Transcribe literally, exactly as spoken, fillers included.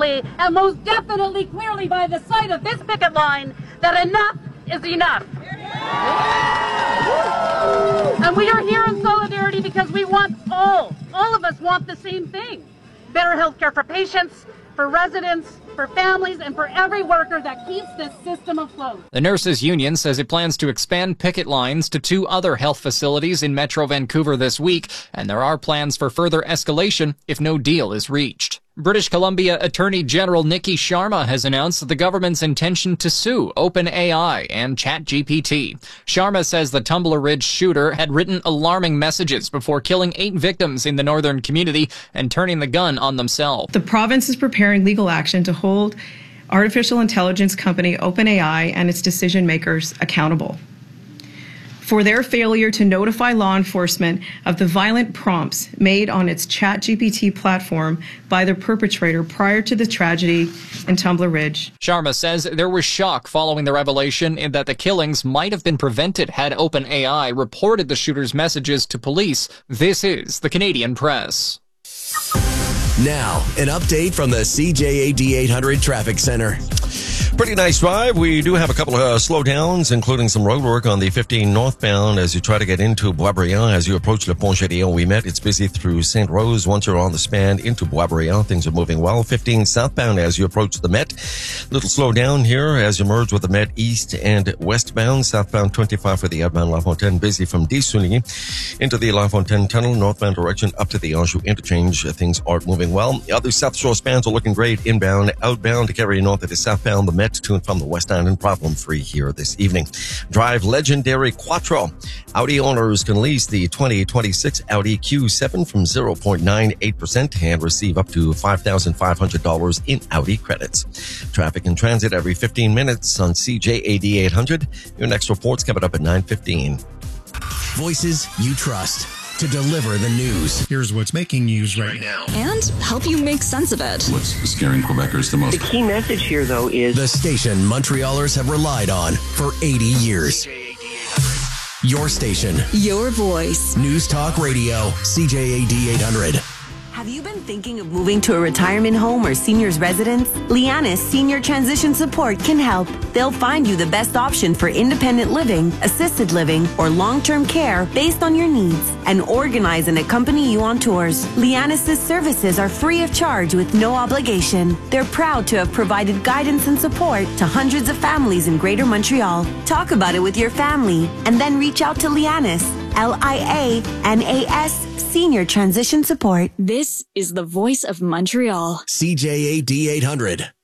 clearly, and most definitely clearly by the sight of this picket line, that enough is enough. And we are here in solidarity because we want all, all of us want the same thing. Better health care for patients, for residents, for families, and for every worker that keeps this system afloat. The Nurses Union says it plans to expand picket lines to two other health facilities in Metro Vancouver this week, and there are plans for further escalation if no deal is reached. British Columbia Attorney General Nikki Sharma has announced the government's intention to sue OpenAI and ChatGPT. Sharma says the Tumbler Ridge shooter had written alarming messages before killing eight victims in the northern community and turning the gun on themselves. The province is preparing legal action to hold artificial intelligence company OpenAI and its decision makers accountable for their failure to notify law enforcement of the violent prompts made on its ChatGPT platform by the perpetrator prior to the tragedy in Tumbler Ridge. Sharma says there was shock following the revelation in that the killings might have been prevented had OpenAI reported the shooter's messages to police. This is the Canadian Press. Now, an update from the C J A D eight hundred Traffic Center. Pretty nice drive. We do have a couple of uh, slowdowns, including some road work on the fifteen northbound as you try to get into Boisbriand. As you approach Le Pont-Gédéon, we met. It's busy through Saint Rose. Once you're on the span into Boisbriand, things are moving well. fifteen southbound as you approach the Met. Little slowdown here as you merge with the Met east and westbound. Southbound twenty-five for the outbound La Fontaine, busy from Dessouligny into the La Fontaine Tunnel. Northbound direction up to the Anjou interchange. Things aren't moving well. The other South Shore spans are looking great. Inbound, outbound to carry north. It is southbound. The Met to and from the West Island, problem-free here this evening. Drive legendary Quattro. Audi owners can lease the twenty twenty-six Audi Q seven from zero point nine eight percent and receive up to five thousand five hundred dollars in Audi credits. Traffic and transit every fifteen minutes on C J A D eight hundred. Your next report's coming up at nine fifteen. Voices you trust to deliver the news. Here's what's making news right now. And help you make sense of it. What's scaring Quebecers the most? The key message here, though, is the station Montrealers have relied on for eighty years. Your station. Your voice. News Talk Radio, C J A D eight hundred. Have you been thinking of moving to a retirement home or senior's residence? Lianis Senior Transition Support can help. They'll find you the best option for independent living, assisted living, or long-term care based on your needs and organize and accompany you on tours. Lianis' services are free of charge with no obligation. They're proud to have provided guidance and support to hundreds of families in Greater Montreal. Talk about it with your family and then reach out to Lianis, L I A N A S, Senior Transition Support. This is the voice of Montreal. C J A D eight hundred.